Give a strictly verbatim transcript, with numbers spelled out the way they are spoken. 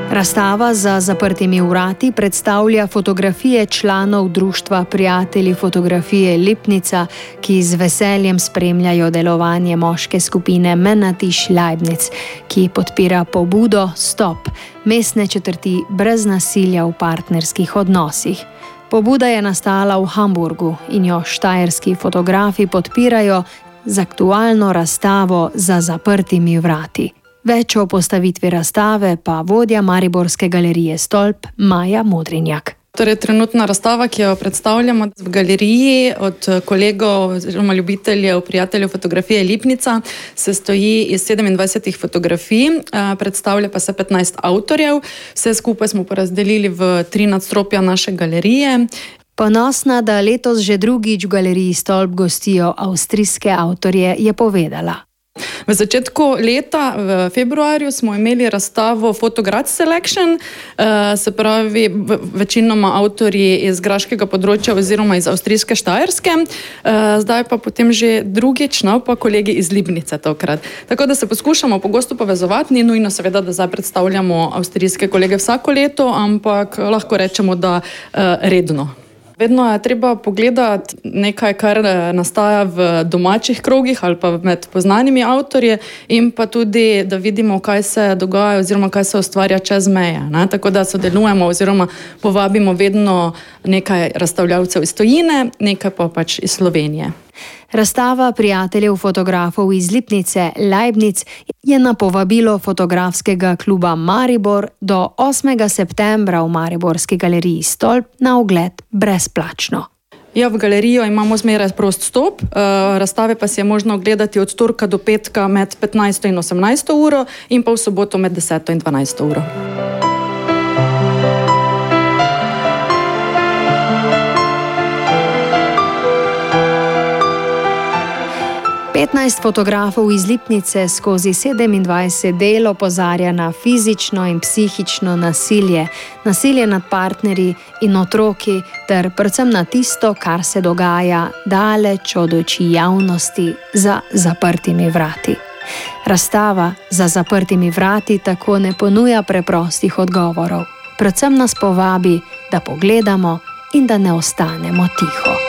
Razstava za zaprtimi vrati predstavlja fotografije članov Društva prijatelji fotografije Lipnica, ki z veseljem spremljajo delovanje moške skupine Menatiš Leibniz, ki podpira pobudo Stop, mestne četrti brez nasilja v partnerskih odnosih. Pobuda je nastala v Hamburgu in jo štajerski fotografi podpirajo z aktualno razstavo za zaprtimi vrati. Več o postavitvi razstave pa vodja Mariborske galerije Stolp Maja Modrinjak. Torej, trenutna razstava, ki jo predstavljamo v galeriji od kolegov oziroma ljubiteljev, prijateljev fotografije Lipnica, se stoji iz sedemindvajsetih fotografij, predstavlja pa se petnajst avtorjev. Vse skupaj smo porazdelili v tri nadstropja naše galerije. Ponosna, da letos že drugič v galeriji Stolp gostijo avstrijske avtorje, je povedala. V začetku leta, v februarju, smo imeli razstavo Photograd Selection, se pravi večinoma avtorji iz graškega področja oziroma iz avstrijske Štajerske, zdaj pa potem že drugič, no, pa kolegi iz Lipnice tokrat. Tako da se poskušamo pogosto povezovati, ni nujno seveda, da zdaj predstavljamo avstrijske kolege vsako leto, ampak lahko rečemo, da redno. Vedno je treba pogledati nekaj, kar nastaja v domačih krogih ali pa med poznanimi avtorji in pa tudi, da vidimo, kaj se dogaja oziroma kaj se ustvarja čez meje. Ne? Tako da sodelujemo oziroma povabimo vedno nekaj razstavljavcev iz tujine, nekaj pa pač iz Slovenije. Razstava prijateljev fotografov iz Lipnice Leibniz je na povabilo fotografskega kluba Maribor do osmega septembra v Mariborski galeriji Stolp na ogled brezplačno. Ja, v galerijo imamo zmeraj prost vstop, razstave pa si je možno ogledati od torka do petka med petnajsto in osemnajsto uro in pa v soboto med deseto in dvanajsto uro. petnajst fotografov iz Lipnice skozi sedemindvajset del opozarja na fizično in psihično nasilje, nasilje nad partnerji in otroki ter predvsem na tisto, kar se dogaja daleč od oči javnosti za zaprtimi vrati. Razstava za zaprtimi vrati tako ne ponuja preprostih odgovorov. Predvsem nas povabi, da pogledamo in da ne ostanemo tiho.